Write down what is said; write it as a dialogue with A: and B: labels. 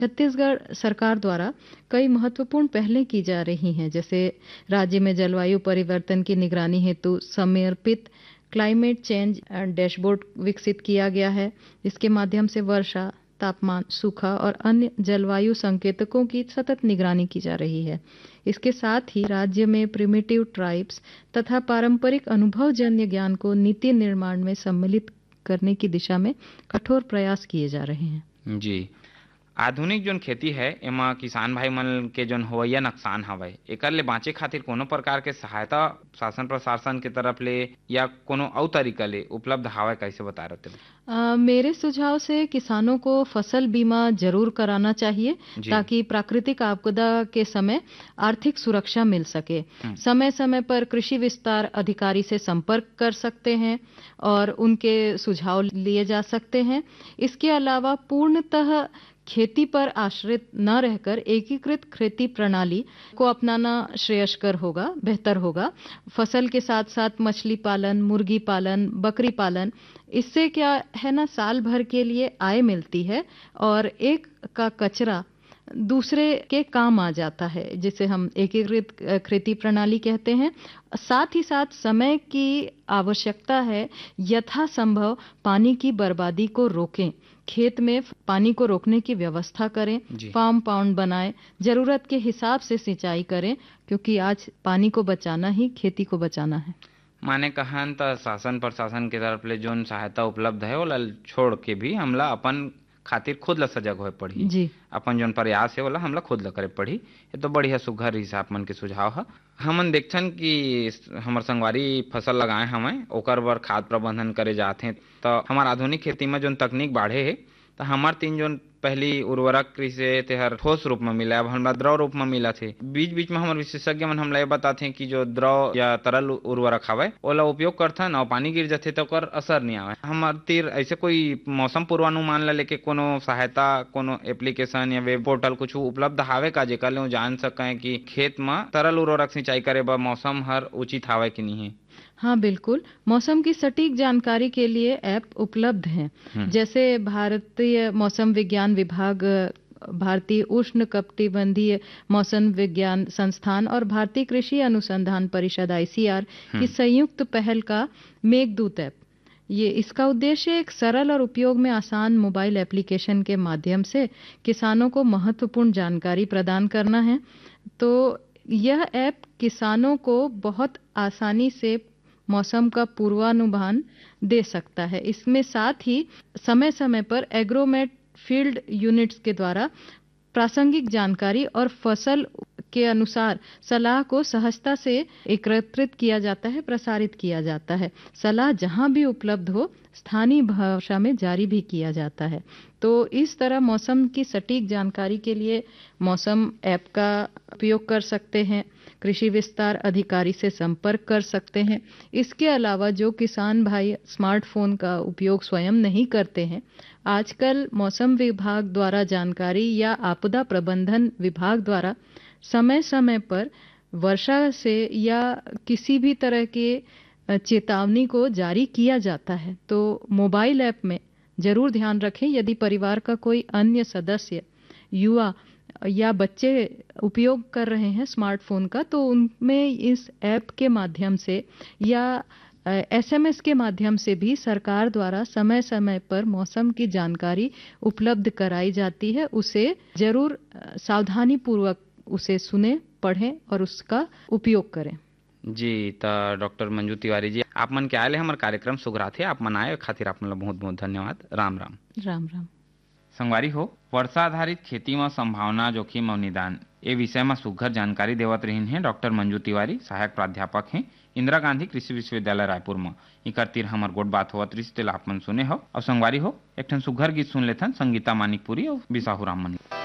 A: छत्तीसगढ़ सरकार द्वारा कई महत्वपूर्ण पहलें की जा रही हैं, जैसे राज्य में जलवायु परिवर्तन की निगरानी हेतु समर्पित क्लाइमेट चेंज डैशबोर्ड विकसित किया गया है। इसके माध्यम से वर्षा, तापमान, सूखा और अन्य जलवायु संकेतकों की सतत निगरानी की जा रही है। इसके साथ ही राज्य में प्रिमिटिव ट्राइब्स तथा पारंपरिक अनुभवजन्य ज्ञान को नीति निर्माण में सम्मिलित करने की दिशा में कठोर प्रयास किए जा रहे हैं।
B: जी, आधुनिक जोन खेती है एमा किसान भाई मन के जोन होवैया नुकसान हवय एकर ले बाँचे खातिर कोनो प्रकार के सहायता शासन प्रशासन के तरफ ले या कोनो अउ तरीका ले उपलब्ध हावय, कैसे बता रहे थे?
A: मेरे सुझाव से किसानों को फसल बीमा जरूर कराना चाहिए
B: जी।
A: ताकि प्राकृतिक आपदा के समय आर्थिक सुरक्षा मिल सके। समय समय पर कृषि विस्तार अधिकारी से संपर्क कर सकते हैं और उनके सुझाव लिए जा सकते हैं। इसके अलावा पूर्णतः खेती पर आश्रित न रहकर एकीकृत खेती प्रणाली को अपनाना श्रेयस्कर होगा, बेहतर होगा। फसल के साथ साथ मछली पालन, मुर्गी पालन, बकरी पालन, इससे क्या है ना, साल भर के लिए आय मिलती है और एक का कचरा दूसरे के काम आ जाता है, जिसे हम एकीकृत खेती प्रणाली कहते हैं। साथ ही साथ समय की आवश्यकता है, यथासंभव पानी की बर्बादी को रोकें, खेत में पानी को रोकने की व्यवस्था करें, फार्म पाउंड बनाएं, जरूरत के हिसाब से सिंचाई करें, क्योंकि आज पानी को बचाना ही खेती को बचाना है।
B: माने कहन त शासन प्रशासन के तरफ ले जोन सहायता उपलब्ध है ओला छोड़ के भी हमला अपन खातिर खुद ला सजग होए पड़ही।
A: जी,
B: अपन जोन प्रयास है ओला हमला खुद ला करे पड़ही। ये तो बढ़िया सुघर हिसाब मन के सुझाव है। हमन देखथन कि हमर संगवारी फसल लगाए हमें ओकर बर खाद प्रबंधन करे जाथे, तो हमार आधुनिक खेती में जोन तकनीक बाढ़े है तो हमार तीन जोन पहली उर्वरक कृषि तेहर ठोस रूप में मिला, अब हमरा द्रव रूप में मिला थे। बीच बीच में हमारे विशेषज्ञ मन हमला ये बताते कि जो द्रव या तरल उर्वरक हवे ओला उपयोग करथन और पानी गिर जाथे तो ओकर असर नहीं आवे। हमार तीर ऐसे कोई मौसम पूर्वानुमान ला लेके कोनो सहायता, कोनो एप्लीकेशन या वेब पोर्टल कुछ उपलब्ध हावे का जेकर ले जान सकें कि खेत में तरल उर्वरक सिंचाई करे बर मौसम हर उचित हावे कि नहीं है?
A: हाँ बिल्कुल, मौसम की सटीक जानकारी के लिए ऐप उपलब्ध हैं, जैसे भारतीय मौसम विज्ञान विभाग, भारतीय उष्ण कटिबंधीय मौसम विज्ञान संस्थान और भारतीय कृषि अनुसंधान परिषद ICAR की संयुक्त पहल का मेघदूत ऐप। ये इसका उद्देश्य एक सरल और उपयोग में आसान मोबाइल एप्लीकेशन के माध्यम से किसानों को महत्वपूर्ण जानकारी प्रदान करना है। तो यह ऐप किसानों को बहुत आसानी से मौसम का पूर्वानुमान दे सकता है। इसमें साथ ही समय समय पर एग्रोमेट फील्ड यूनिट्स के द्वारा प्रासंगिक जानकारी और फसल के अनुसार सलाह को सहजता से एकत्रित किया जाता है, प्रसारित किया जाता है। सलाह जहां भी उपलब्ध हो स्थानीय भाषा में जारी भी किया जाता है। तो इस तरह मौसम की सटीक जानकारी के लिए मौसम ऐप का उपयोग कर सकते हैं, कृषि विस्तार अधिकारी से संपर्क कर सकते हैं। इसके अलावा जो किसान भाई स्मार्टफोन का उपयोग स्वयं नहीं करते हैं, आजकल मौसम विभाग द्वारा जानकारी या आपदा प्रबंधन विभाग द्वारा समय समय पर वर्षा से या किसी भी तरह के चेतावनी को जारी किया जाता है। तो मोबाइल ऐप में जरूर ध्यान रखें, यदि परिवार का कोई अन्य सदस्य, युवा या बच्चे उपयोग कर रहे हैं स्मार्टफोन का, तो उनमें इस ऐप के माध्यम से या SMS के माध्यम से भी सरकार द्वारा समय समय पर मौसम की जानकारी उपलब्ध कराई जाती है। उसे जरूर सावधानी पूर्वक उसे सुने, पढ़ें और उसका उपयोग करें।
B: जी, तो डॉक्टर मंजू तिवारी जी, आप मन के आए हमारे कार्यक्रम सुगराथे, आप मन आए खातिर आप मन बहुत बहुत धन्यवाद। राम राम।
A: राम राम।
B: संगवारी हो, वर्षा आधारित खेती में संभावना, जोखिम और निदान ये विषय में सुघर जानकारी देवत रही हैं डॉक्टर मंजू तिवारी, सहायक प्राध्यापक हैं इंदिरा गांधी कृषि विश्वविद्यालय रायपुर में। इकर तीर हमार गोट बात होवत रही, आप मन सुने हो। और संगवारी हो, एक ठन सुघर गीत सुन लेथन संगीता मानिकपुरी और बिसाहू राम मन।